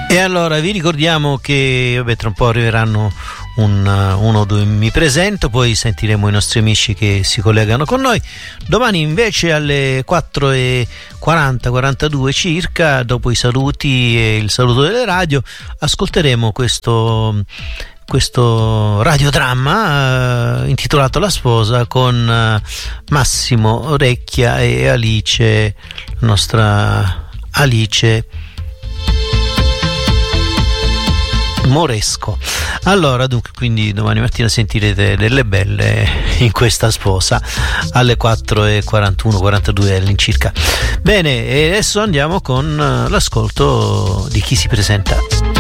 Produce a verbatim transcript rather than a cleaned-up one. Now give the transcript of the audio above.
E allora vi ricordiamo che vabbè, tra un po' arriveranno un, uno dove mi presento, poi sentiremo i nostri amici che si collegano con noi. Domani invece alle quattro e quaranta quarantadue circa, dopo i saluti e il saluto delle radio, ascolteremo questo questo radiodramma eh, intitolato La sposa con eh, Massimo Orecchia e Alice, la nostra Alice Moresco. Allora, dunque, quindi domani mattina sentirete delle belle in questa sposa alle quattro e quarantuno quarantadue all'incirca. Bene, e adesso andiamo con l'ascolto di chi si presenta.